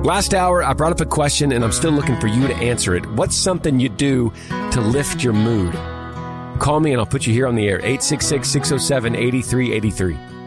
Last hour, I brought up a question, and I'm still looking for you to answer it. What's something you do to lift your mood? Call me, and I'll put you here on the air, 866-607-8383.